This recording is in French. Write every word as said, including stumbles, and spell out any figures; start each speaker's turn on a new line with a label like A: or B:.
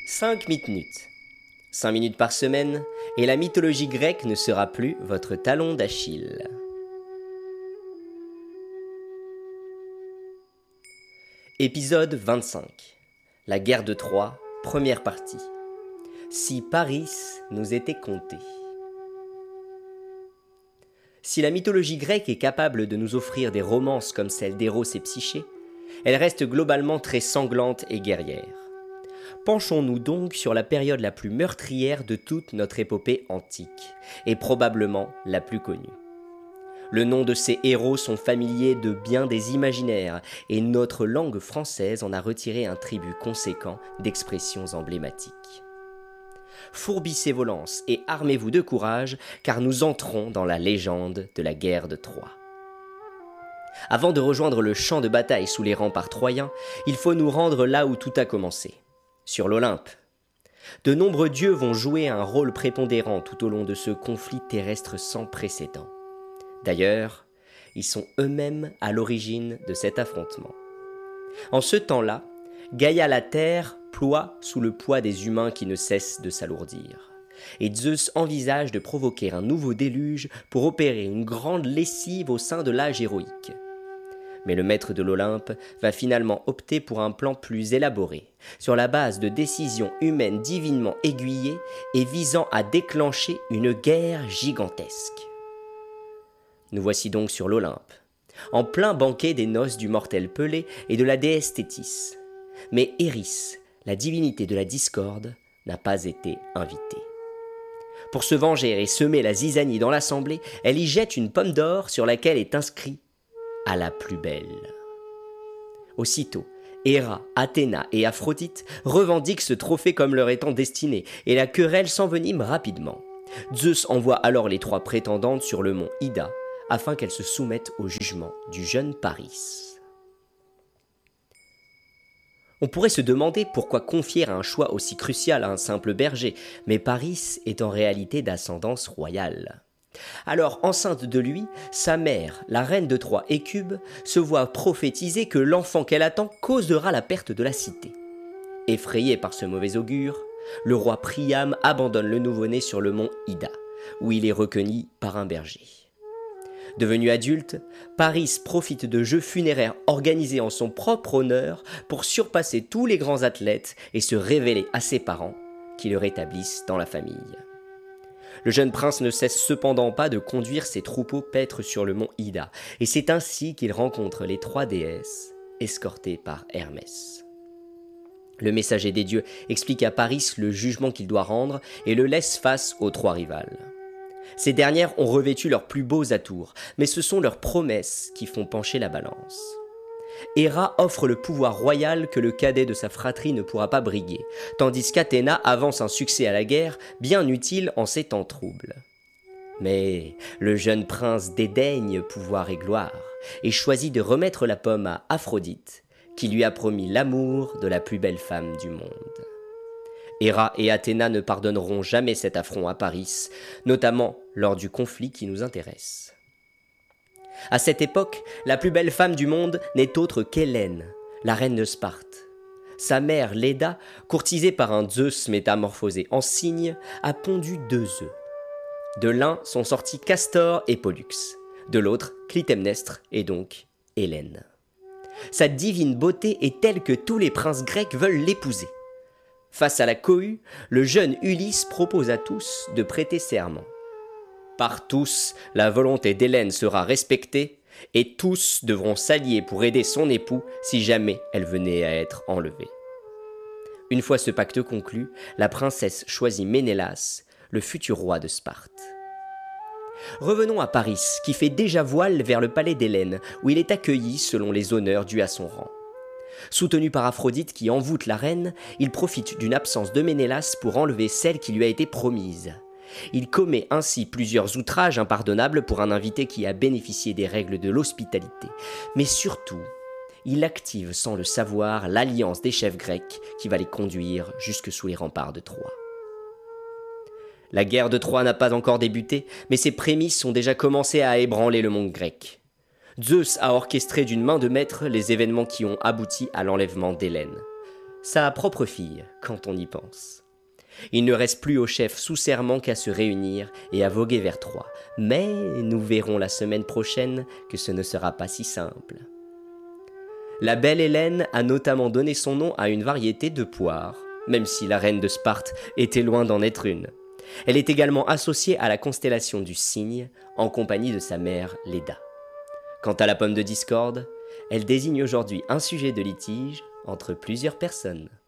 A: cinq minutes. cinq minutes par semaine, et la mythologie grecque ne sera plus votre talon d'Achille. Épisode vingt-cinq. La guerre de Troie, première partie. Si Paris nous était conté. Si la mythologie grecque est capable de nous offrir des romances comme celle d'Héros et Psyché, elle reste globalement très sanglante et guerrière. Penchons-nous donc sur la période la plus meurtrière de toute notre épopée antique, et probablement la plus connue. Le nom de ces héros sont familiers de bien des imaginaires, et notre langue française en a retiré un tribut conséquent d'expressions emblématiques. Fourbissez vos lances et armez-vous de courage, car nous entrons dans la légende de la guerre de Troie. Avant de rejoindre le champ de bataille sous les remparts troyens, il faut nous rendre là où tout a commencé, sur l'Olympe. De nombreux dieux vont jouer un rôle prépondérant tout au long de ce conflit terrestre sans précédent. D'ailleurs, ils sont eux-mêmes à l'origine de cet affrontement. En ce temps-là, Gaïa la Terre ploie sous le poids des humains qui ne cessent de s'alourdir. Et Zeus envisage de provoquer un nouveau déluge pour opérer une grande lessive au sein de l'âge héroïque. Mais le maître de l'Olympe va finalement opter pour un plan plus élaboré, sur la base de décisions humaines divinement aiguillées et visant à déclencher une guerre gigantesque. Nous voici donc sur l'Olympe, en plein banquet des noces du mortel Pelée et de la déesse Thétis. Mais Eris, la divinité de la discorde, n'a pas été invitée. Pour se venger et semer la zizanie dans l'assemblée, elle y jette une pomme d'or sur laquelle est inscrit « à la plus belle ». Aussitôt, Héra, Athéna et Aphrodite revendiquent ce trophée comme leur étant destiné, et la querelle s'envenime rapidement. Zeus envoie alors les trois prétendantes sur le mont Ida, afin qu'elles se soumettent au jugement du jeune Paris. On pourrait se demander pourquoi confier un choix aussi crucial à un simple berger, mais Paris est en réalité d'ascendance royale. Alors, enceinte de lui, sa mère, la reine de Troie Hécube, se voit prophétiser que l'enfant qu'elle attend causera la perte de la cité. Effrayé par ce mauvais augure, le roi Priam abandonne le nouveau-né sur le mont Ida, où il est recueilli par un berger. Devenu adulte, Paris profite de jeux funéraires organisés en son propre honneur pour surpasser tous les grands athlètes et se révéler à ses parents, qui le rétablissent dans la famille. Le jeune prince ne cesse cependant pas de conduire ses troupeaux paître sur le mont Ida, et c'est ainsi qu'il rencontre les trois déesses, escortées par Hermès. Le messager des dieux explique à Paris le jugement qu'il doit rendre et le laisse face aux trois rivales. Ces dernières ont revêtu leurs plus beaux atours, mais ce sont leurs promesses qui font pencher la balance. Héra offre le pouvoir royal que le cadet de sa fratrie ne pourra pas briguer, tandis qu'Athéna avance un succès à la guerre bien utile en ces temps troubles. Mais le jeune prince dédaigne pouvoir et gloire, et choisit de remettre la pomme à Aphrodite, qui lui a promis l'amour de la plus belle femme du monde. Héra et Athéna ne pardonneront jamais cet affront à Paris, notamment lors du conflit qui nous intéresse. À cette époque, la plus belle femme du monde n'est autre qu'Hélène, la reine de Sparte. Sa mère, Léda, courtisée par un Zeus métamorphosé en cygne, a pondu deux œufs. De l'un sont sortis Castor et Pollux, de l'autre Clytemnestre et donc Hélène. Sa divine beauté est telle que tous les princes grecs veulent l'épouser. Face à la cohue, le jeune Ulysse propose à tous de prêter serment. Par tous, la volonté d'Hélène sera respectée et tous devront s'allier pour aider son époux si jamais elle venait à être enlevée. Une fois ce pacte conclu, la princesse choisit Ménélas, le futur roi de Sparte. Revenons à Paris, qui fait déjà voile vers le palais d'Hélène, où il est accueilli selon les honneurs dus à son rang. Soutenu par Aphrodite qui envoûte la reine, il profite d'une absence de Ménélas pour enlever celle qui lui a été promise. Il commet ainsi plusieurs outrages impardonnables pour un invité qui a bénéficié des règles de l'hospitalité. Mais surtout, il active sans le savoir l'alliance des chefs grecs qui va les conduire jusque sous les remparts de Troie. La guerre de Troie n'a pas encore débuté, mais ses prémices ont déjà commencé à ébranler le monde grec. Zeus a orchestré d'une main de maître les événements qui ont abouti à l'enlèvement d'Hélène. sa propre fille, quand on y pense. Il ne reste plus au chef sous serment qu'à se réunir et à voguer vers Troie, mais nous verrons la semaine prochaine que ce ne sera pas si simple. La belle Hélène a notamment donné son nom à une variété de poires, même si la reine de Sparte était loin d'en être une. Elle est également associée à la constellation du Cygne, en compagnie de sa mère Léda. Quant à la pomme de discorde, elle désigne aujourd'hui un sujet de litige entre plusieurs personnes.